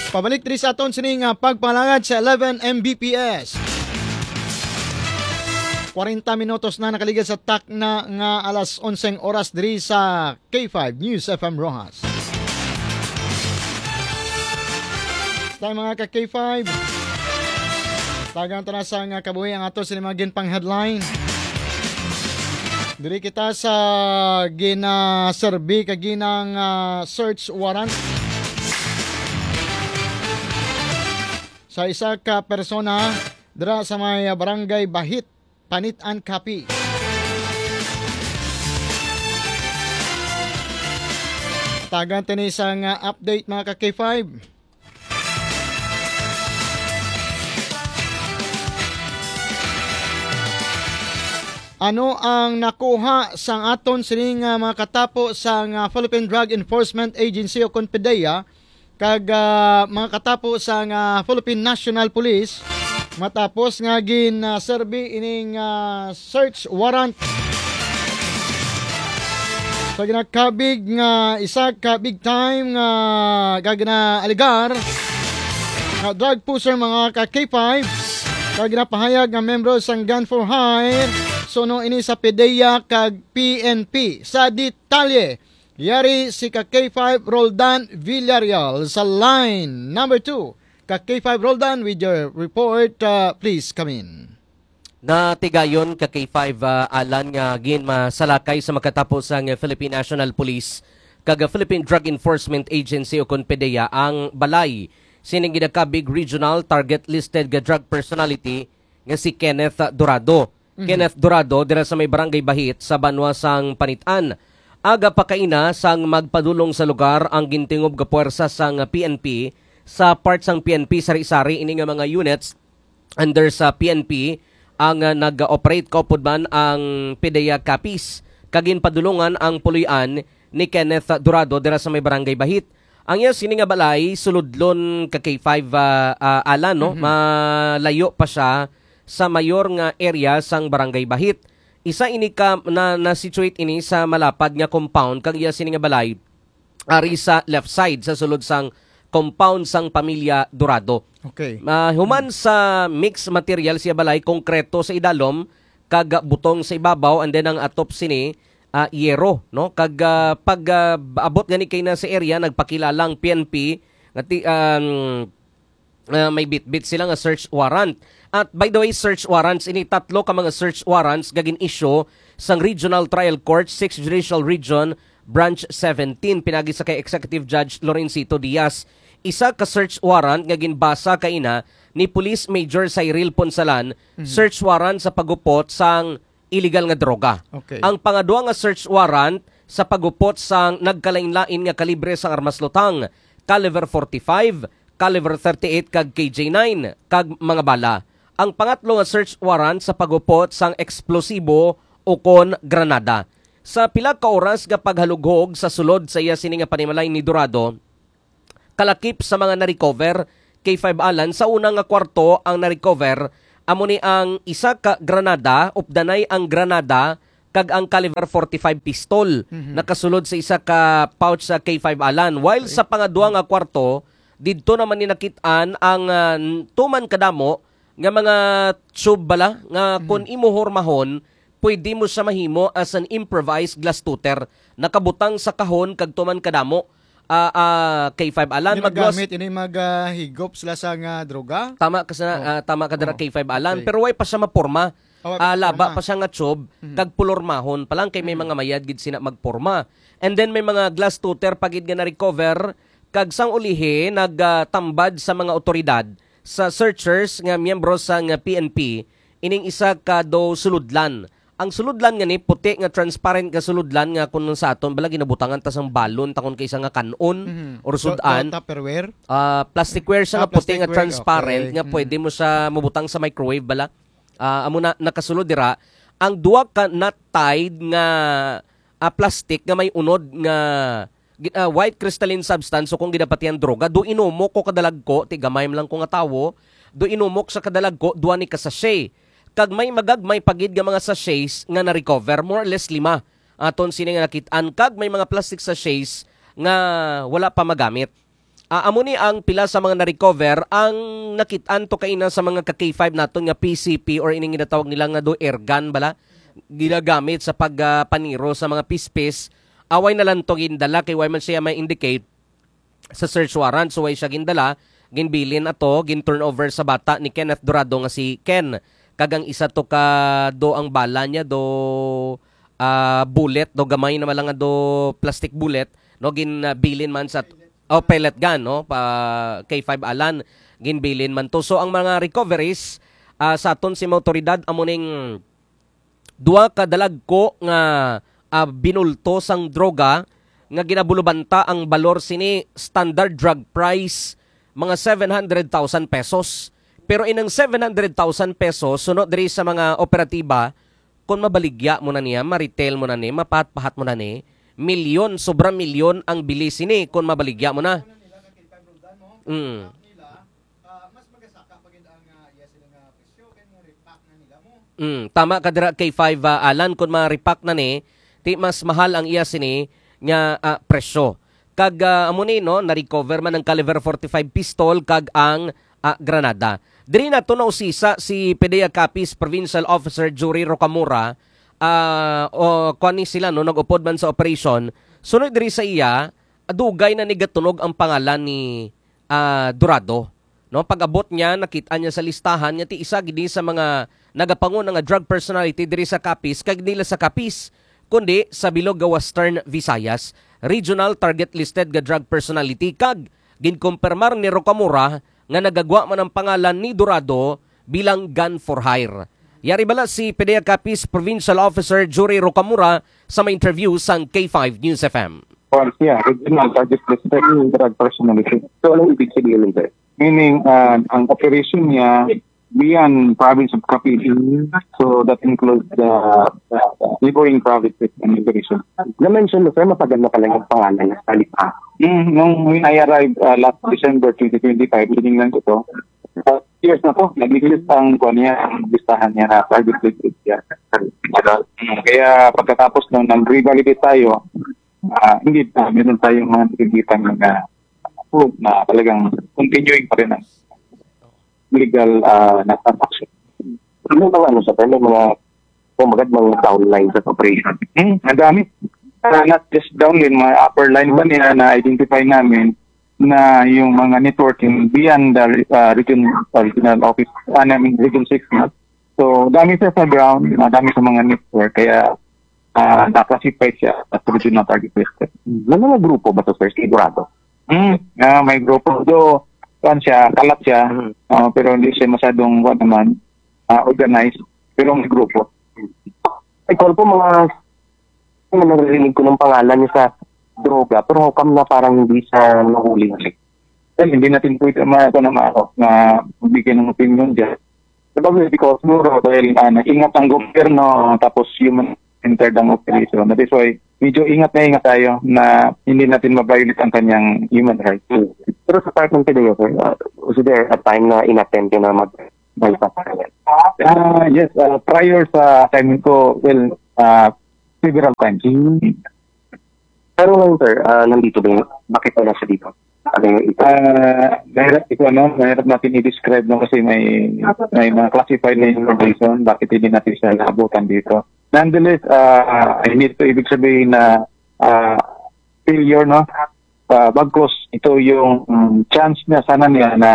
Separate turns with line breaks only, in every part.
Pabalik diri sa aton sining pagpalangad sa 11 Mbps. 40 minutos na nakaligid sa takna nga alas 11 oras diri sa K5 News FM Rojas. Tayo mga ka-K5, tagang ito na sa kabuhi ang ato sa mga ginpang headline. Diri kita sa gina-serbi kaginang search warrant sa isa ka persona dira sa may barangay Bahit, Panitan, Capi. Tagan tini sa update mga ka-K5. Ano ang nakuha sa aton sining mga katapo sa Philippine Drug Enforcement Agency o PDEA kag mga katapo sa Philippine National Police matapos nga gin-serbi ining search warrant sa ginakabig nga isa ka big time nga gagana aligar nga drug pusher mga ka-K5 kag ginapahayag nga membro sang Gun for Hire suno ini sa PDEA kag PNP. Sa detalye, yari si ka-K5 Roldan Villarreal sa line number 2. Ka-K5 Roldan with your report, please come in.
Natigayon ka-K5 alan nga gin masalakay sa makatapos ang Philippine National Police kag Philippine Drug Enforcement Agency o PDEA ang balay sining ginakabig regional target listed nga drug personality nga si Kenneth Dorado. Kenneth Dorado dira sa may barangay Bahit sa Banwasang Panitan. Aga pa kaina sang magpadulong sa lugar ang gintingob nga puwersa sang PNP sa part sang PNP sari-sari ini nga mga units under sa PNP ang nag-operate kaupod man ang PDEA Capis. Kagin padulungan ang puluyan ni Kenneth Dorado dira sa may barangay Bahit. Ang iya sini nga balay suludlon ka K5 alan no, malayo pa siya sa mayor nga area sang barangay Bahit. Isa ini ka na situate ini sa malapad nga compound kag iya sini nga balay ari sa left side sa sulod sang compound sang pamilya Dorado.
Okay.
Human sa mix material siya balay konkreto sa idalom kag butong sa ibabaw and then ang atop sini yero no kag pag abot gani kay na sa area nagpakilalang PNP ngati may bit sila nga search warrant. At by the way, search warrants, ini tatlo ka mga search warrants gagin issue sang Regional Trial Court, 6th Judicial Region, Branch 17, pinagi sa kay Executive Judge Lorencito Diaz. Isa ka search warrant nga ginbasa kaina ni Police Major Cyril Ponsalan, search warrant sa pagupot sang illegal nga droga.
Okay.
Ang pangadua nga search warrant sa pagupot sang nagkalain-lain nga kalibre sang armas lutang, caliber 45, caliber 38 kag KJ9 kag mga bala. Ang pangatlo nga search warrant sa pagupot sang eksplosibo o kon granada. Sa pila ka oras nga paghalughog sa sulod sa iya sini nga panimalay ni Dorado, kalakip sa mga na-recover K5 alan sa unang nga kwarto ang na-recover amo ni ang isa ka granada, updanay ang granada kag ang caliber 45 pistol nakasulod sa isa ka pouch sa K5 alan. While sa pangadua nga kwarto didto naman ni nakitaan ang tuman kadamo nga mga tube bala nga kung imo hormahon pwede mo siya mahimo as an improvised glass tutor nakabutang sa kahon kag tuman kadamo K5 alan
magamit ini maghigop sila sa droga.
Tama ka sa tama ka dira K5 alan pero way pa siya maporma. Laba pa siya nga tube kag pulormahon pa lang kay may mga mayad gid sina magporma. And then may mga glass tutor pagid nga na recover kag sang ulihi nagtambad sa mga otoridad sa searchers nga miyembro sa PNP ining isa ka do suludlan. Ang suludlan nga ni puti nga transparent nga suludlan nga kun sa aton bala ginabutangan ta sang balon takon kay isa nga kanon or sudan.
Tupperware.
Plasticware siya nga puti nga transparent
okay.
nga pwede mo siya mabutang sa microwave bala. Amo na nakasulod dira ang duwa ka nut tied nga plastic nga may unod nga white crystalline substance so kung gidapatian droga do inumok ko kadalag ko ti gamay lang ko nga tawo do inumok sa kadalag ko duwa ni ka sachet kag may magagmay pagid nga mga sachets nga na recover more or less 5 aton sini nga nakit-an kag may mga plastic sachets nga wala pa magamit amo ni ang pila sa mga na-recover ang nakit-an to kaina sa mga ka-K5 naton nga PCP or ining ginatawag nila nga do airgun bala ginagamit sa pagpaniro sa mga pispis. Away na lang to gindala kay way man siya may indicate sa search warrant, so way siya gindala, ginbilin ato, gin-turnover sa bata ni Kenneth Dorado nga si Ken. Kagang isa to ka do ang bala niya do bullet, do gamay na malanga do plastic bullet, no ginbilin man sa pellet gun, no K5 Alan ginbilin man to. So ang mga recoveries sa aton si autoridad amuning duwa ka dalagko nga binulto sang droga nga ginabulubanta ang balor sini standard drug price mga 700,000 pesos. Pero inang 700,000 pesos sunod diri sa mga operatiba kung mabaligya mo na niya, ma-retail mo na ni, mapahat mo na ni, milyon, sobrang milyon ang bilis sini kung mabaligya mo na. Tama ka dira kay 5 Alan kung ma-repack na ni, ti mas mahal ang iya sini nga presyo. Kag amo ni no na-recover man ang caliber 45 pistol kag ang granada. Diri na to na usisa si PDEA Capiz Provincial Officer Jury Rocamora o kuani sila no nag-upod man sa operation. Sunod diri sa iya dugay na nigatunog ang pangalan ni Dorado. No pag-abot niya nakita niya sa listahan niya ti isa gid sa mga nagapangon nga drug personality diri sa Capiz kag nila sa Capiz kundi sa bilog Western Visayas, regional target listed ga drug personality kag ginkumpirmar ni Rocamora nga nagagwa man ang pangalan ni Dorado bilang gun for hire. Yari bala si PDEA Capiz Provincial Officer Jury Rocamora sa may interview sang K5 News FM.
Yeah, regional target listed drug personality. So anong ibig sabihin nito? Meaning, ang operation niya beyond province of Cavite. So that includes the neighboring provinces and operation.
Na-mention mo, sir, matagal na pala yung pangalan niya sa lipa.
Nung when I arrived last December 2025, tinignan ko to. Years na to, nag-list ang listahan niya na target listed siya. Kaya pagkatapos nung nag-revalidate tayo, hindi na, meron tayong mga tigitan na proof na talagang continuing pa rin ang legal na transaction.
Ano mga ano sa may mga mga downline sa operation?
Ang dami. Not just downline, mga upper line ba niya na-identify namin na yung mga networking beyond the regional office, region 6 na. So, dami siya sa ground, dami sa mga network, kaya na-classify siya as regional target list.
May mga grupo ba ito, sir, sigurado?
May grupo. Do, kalat siya, pero hindi siya masyadong organized, pero may grupo.
Ikaw po mga narinig ko ng pangalan niya sa droga, pero how come na parang hindi siya nahuli?
Well, hindi natin pwede na bigyan ng opinion dyan. Probably because dahil nag-ingat ang gobyerno, tapos human entered ang operation. That is why medyo ingat tayo na hindi natin mabiolate ang kanyang human rights.
Pero sa part ng PDEA, sir, was there a time na inattempt na mag-bypass kanya?
Yes, prior sa time ko, several times.
Pero ngayon, sir, nandito ba bakit wala siya dito? Ano yung ito?
Mahirap natin i-describe kasi may mga classified na information, bakit hindi natin siya naabutan dito. Nonetheless, I need to ibig sabihin na failure, no? Bagkus, ito yung chance niya, sana niya na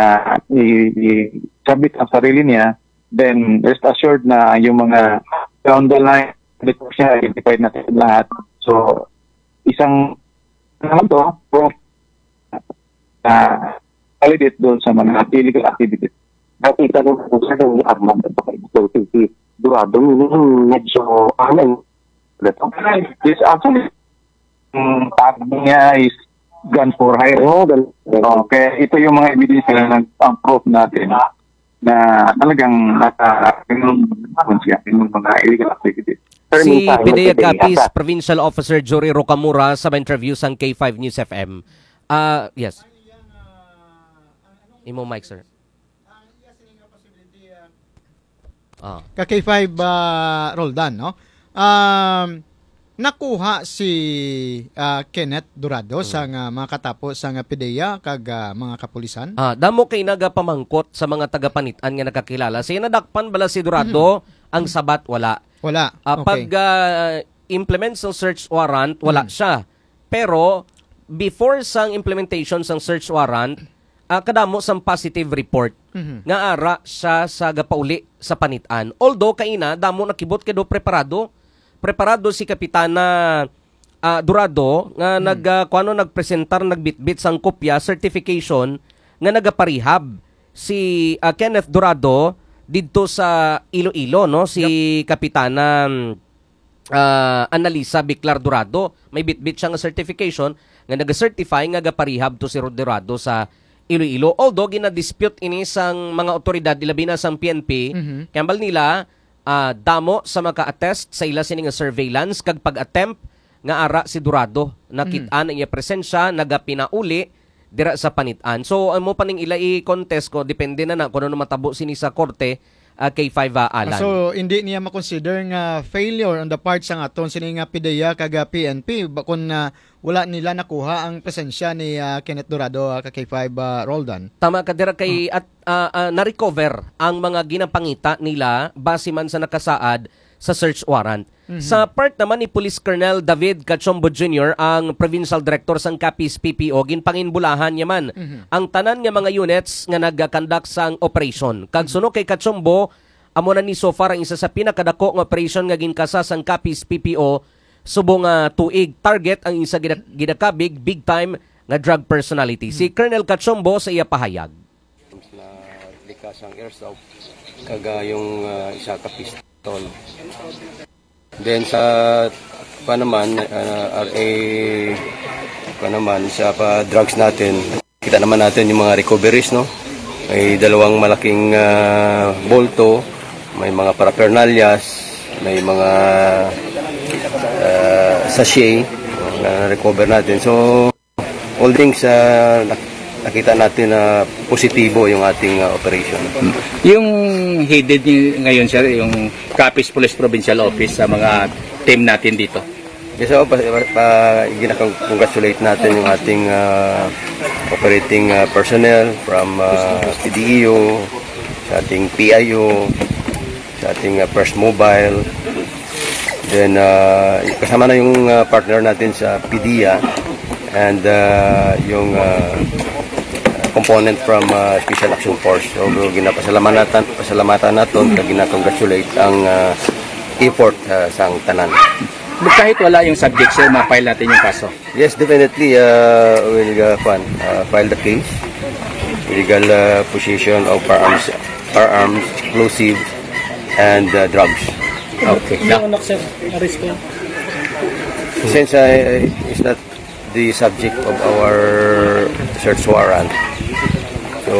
i-sabit ang sarili niya, then rest assured na yung mga down the line, dito siya, identified natin lahat. So, isang proof validate doon sa mga illegal activities.
Nakita rin po sa ng Armand at si Dorado, medyo
This actually, tag niya is gun for hire. Okay, ito yung mga evidence na nag-proof natin na talagang yung mga illegal activities.
Si PDEA Capiz Provincial Officer Jory Rocamora sa interview sa K5 News FM. Yes. Imo mic, sir.
Ka K5 Roldan, no? nakuha si Kenneth Durado sa nga mga katapos sa nga PDEA kag mga kapulisan?
Damo kay nagapamangkot sa mga tagapanitan nga nakakilala. Siya nadakpan bala si Durado, ang sabat wala.
Wala.
Pag implement ng search warrant, wala siya. Pero before sang implementation sang search warrant, kadamo sang positive report nga ara siya sa gapauli sa panitan. Although kaina damo nakibot kedo preparado si Kapitana Durado nga nagpresentar nagbitbit sang kopya certification nga nagaparihab si Kenneth Durado didto sa Iloilo, no, si Kapitana Analisa Biclar Durado. May bitbit siya nga certification nga nag-certify nga gaparihab to si Durado sa Iloilo. Although gina-dispute ini sang mga otoridad ilabi na sang PNP, kambal nila damo sa maka-attest sa ila sining surveillance kag pag-attempt nga ara si Durado nakit-an iya presensya nagapinauli dira sa panitan. So amo paning ila i-contest ko depende na kung ano matabo sini sa korte kay 5 Alan.
So hindi niya ma-consider nga failure on the part sa aton sini nga PDEA kag PNP bakon wala nila nakuha ang presensya ni Kenneth Durado kay 5 Roldan.
Tama ka dira kay at na-recover ang mga ginapangita nila base man sa nakasaad sa search warrant. Sa part naman ni Police Colonel David Cachombo Jr., ang Provincial Director sang Capiz PPO, ginpanginbulahan niya man ang tanan nga mga units nga nagkandak sang operation. Kag suno kay Cachombo, amo na ni so far ang isa sa pinakadako nga operation nga ginkasa sang Capiz PPO subong tuig. Target ang isa gidakabig big time nga drug personality. Si Colonel Cachombo sa iya pahayag.
Na likas ang airsoft kaga yung isa ka pistol. Then sa naman RA naman sa drugs natin, kita naman natin yung mga recoveries, no. May dalawang malaking bolto, may mga paraphernalias, may mga sachet na recover natin. So all things nakita natin na positibo yung ating operation.
Yung headed niyo ngayon, sir, yung Capiz Police Provincial Office sa mga team natin dito.
Yes, so, ginakongratulate natin yung ating operating personnel from PDEO, sa ating PIO, sa ating First Mobile. Then, kasama na yung partner natin sa PDEA and yung component from Special Action Force. So, pasalamatan natin kag ginakongratulate ang effort sa tanan.
Kahit wala yung subject, sir, ma-file natin yung kaso.
Yes, definitely we'll file the case. Illegal possession of firearms, explosive, and drugs.
Okay.
Since it's not the subject of our search warrant, so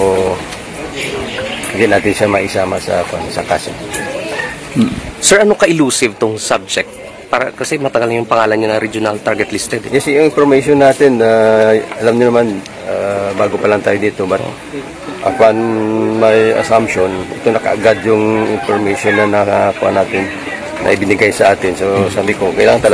hindi natin siya maisama sa kaso.
Sir, ano ka-elusive tong subject? Para kasi matagal yung pangalan niya na regional target listed.
Yes, yung information natin, alam niyo naman, bago pa lang tayo dito, but upon my assumption, ito na kaagad yung information na nakakuha natin, na ibinigay sa atin. So sabi ko, kailangan talaga